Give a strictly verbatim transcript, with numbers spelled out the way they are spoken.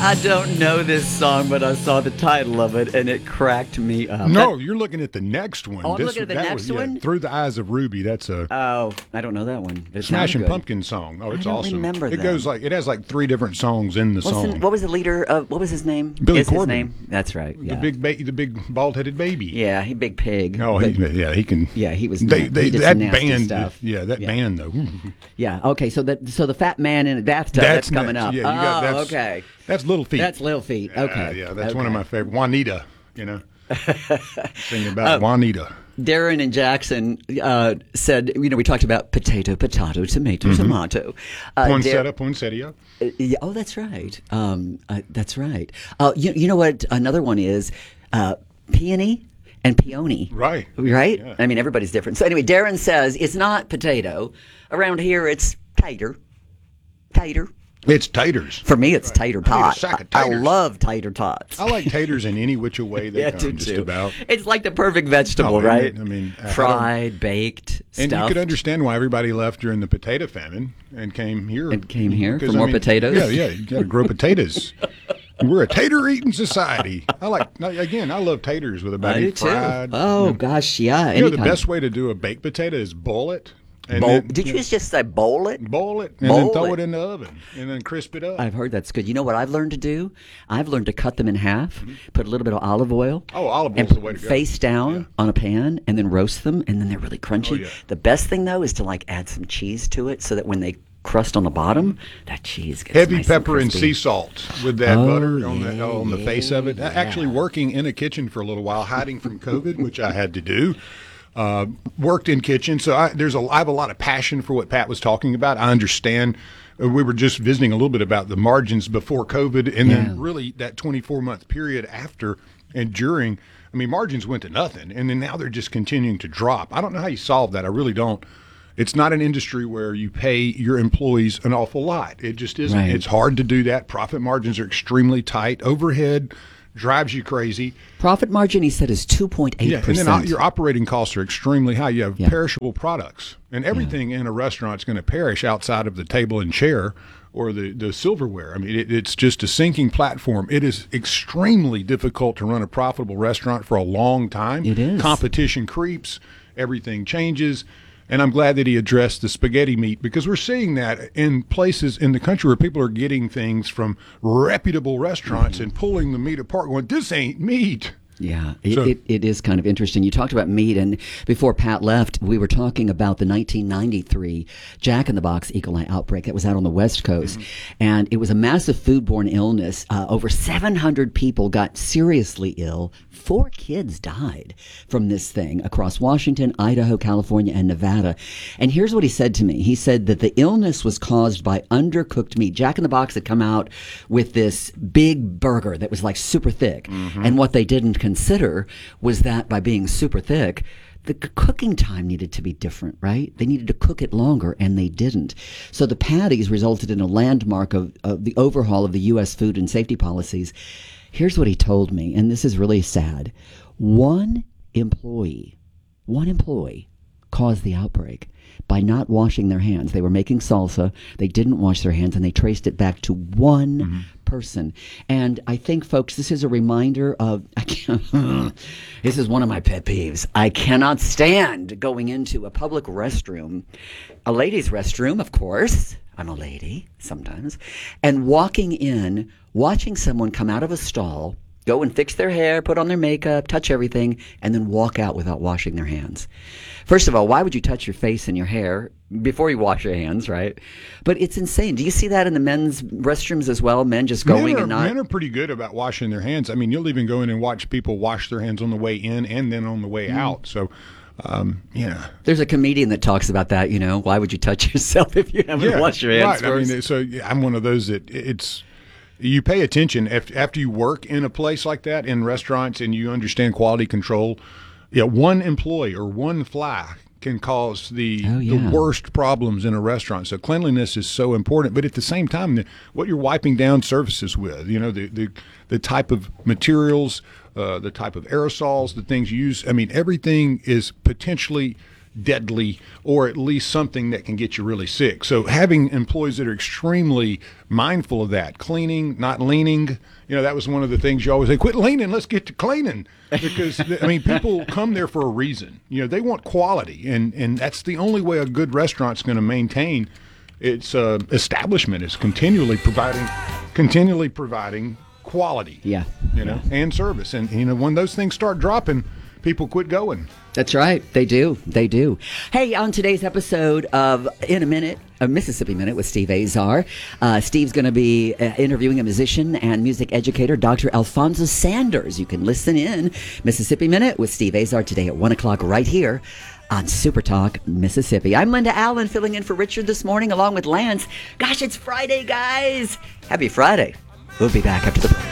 I don't know this song, but I saw the title of it, and it cracked me up. No, That- you're looking at the next one. Oh, I'm This- looking at the that next was, yeah, one? Through the Eyes of Ruby. That's a Oh, I don't know that one. It sounded Smashing good. Pumpkins song. Oh, it's I don't awesome. remember It that. goes like it has like three different songs in the What's song. the, what was the leader of, what was his name? Billy Is his Corgan. name? That's right. Yeah. The big, ba- the big bald-headed baby. Yeah, he big pig. Oh, he, But- yeah, he can. yeah, he was. They, na- they, he did that some nasty band. stuff. Yeah, that Yeah. band though. Yeah. Okay. So that so the fat man in a bathtub that's, coming next. up. Yeah, you got, oh, that's, okay. That's Little Feat. That's Little Feat. Yeah, Okay. yeah, that's okay. one of my favorite. Juanita, you know, singing about Juanita. Darren and Jackson uh, said, you know, we talked about potato, potato, tomato, Mm-hmm. tomato. Uh, Poinsettia, Dar- poinsettia. uh, yeah, oh, that's right. Um, uh, that's right. Uh, you, you know what? Another one is uh, peony and peony. Right. Right? Yeah. I mean, everybody's different. So anyway, Darren says it's not potato. Around here, it's tater. Tater. It's taters. For me, it's tater I need a tot. sack of I, I taters. love tater tots. I like taters in any which way they yeah, come, do just too. about. It's like the perfect vegetable, Oh, isn't right? it? I mean, I- I fried, baked, And stuffed. you could understand why everybody left during the potato famine and came here. And came here for Because, I more mean, potatoes? Yeah, yeah. You got to grow potatoes. We're a tater eating society. I like again. I love taters with a I bag do of too. fried. Oh gosh, yeah. You know the anytime. best way to do a baked potato is boil it. And Bowl, then, did you just say bowl it? boil it and Bowl then throw it. it in the oven and then crisp it up? I've heard that's good. You know what I've learned to do? I've learned to cut them in half, put a little bit of olive oil. Oh, olive and oil's the way to put go. face down Yeah. on a pan, and then roast them, and then they're really crunchy. Oh, yeah. The best thing though is to like add some cheese to it, so that when they crust on the bottom, that cheese gets Heavy nice pepper and, crispy. sea salt with that Oh, butter on the yeah, on the face of it. yeah. Actually, working in a kitchen for a little while, hiding from COVID, which I had to do. Uh, worked in kitchen, so I, there's a I have a lot of passion for what Pat was talking about. I understand. Uh, we were just visiting a little bit about the margins before COVID, and Yeah. then really that twenty-four month period after and during. I mean, margins went to nothing, and then now they're just continuing to drop. I don't know how you solve that. I really don't. It's not an industry where you pay your employees an awful lot. It just isn't. Right. It's hard to do that. Profit margins are extremely tight. Overhead drives you crazy. Profit margin, he said, is two point eight Yeah, and then percent. o- your operating costs are extremely high. You have Yeah. perishable products, and everything in a restaurant is going to perish outside of the table and chair or the, the silverware. I mean, it, it's just a sinking platform. It is extremely difficult to run a profitable restaurant for a long time. It is. Competition creeps, everything changes. And I'm glad that he addressed the spaghetti meat, because we're seeing that in places in the country where people are getting things from reputable restaurants and pulling the meat apart going, this ain't meat. Yeah, it, So- it, it is kind of interesting. You talked about meat, and before Pat left, we were talking about the nineteen ninety-three Jack in the Box E. coli outbreak that was out on the West Coast. And it was a massive foodborne illness. Uh, over seven hundred people got seriously ill. Four kids died from this thing across Washington, Idaho, California, and Nevada. And here's what he said to me. He said that the illness was caused by undercooked meat. Jack in the Box had come out with this big burger that was like super thick. And what they didn't consider was that by being super thick, the c- cooking time needed to be different, right? They needed to cook it longer, and they didn't. So the patties resulted in a landmark of, of the overhaul of the U S food and safety policies. Here's what he told me, and this is really sad. One employee, one employee caused the outbreak by not washing their hands. They were making salsa, they didn't wash their hands, and they traced it back to one Mm-hmm. person. And I think, folks, this is a reminder of, I can't, this is one of my pet peeves. I cannot stand going into a public restroom, a ladies' restroom, of course. I'm a lady sometimes, and walking in, watching someone come out of a stall, go and fix their hair, put on their makeup, touch everything, and then walk out without washing their hands. First of all, why would you touch your face and your hair before you wash your hands, right? But it's insane. Do you see that in the men's restrooms as well? Men just going men are, and not... men are pretty good about washing their hands. I mean, you'll even go in and watch people wash their hands on the way in and then on the way Mm. out. So, um, yeah. There's a comedian that talks about that, you know. Why would you touch yourself if you haven't Yeah, washed your hands right. first? I mean, so yeah, I'm one of those that it's you pay attention after, after you work in a place like that in restaurants and you understand quality control. Yeah, one employee or one fly can cause the Oh, yeah. the worst problems in a restaurant. So cleanliness is so important, but at the same time, the, what you're wiping down surfaces with, you know, the the, the type of materials, uh, the type of aerosols, the things you use. I mean, everything is potentially deadly or at least something that can get you really sick. So having employees that are extremely mindful of that, cleaning, not leaning, you know, that was one of the things you always say, quit leaning, let's get to cleaning. Because, I mean, people come there for a reason. You know, they want quality, and, and that's the only way a good restaurant's going to maintain its uh, establishment is continually providing, continually providing quality. Yeah. You know, and service. And, you know, when those things start dropping, people quit going. That's right. They do. They do. Hey, on today's episode of In a Minute, a Mississippi Minute with Steve Azar, uh, Steve's going to be uh, interviewing a musician and music educator, Doctor Alphonso Sanders. You can listen in Mississippi Minute with Steve Azar today at one o'clock right here on Super Talk Mississippi. I'm Linda Allen, filling in for Richard this morning along with Lance. Gosh, it's Friday, guys. Happy Friday. We'll be back after the break.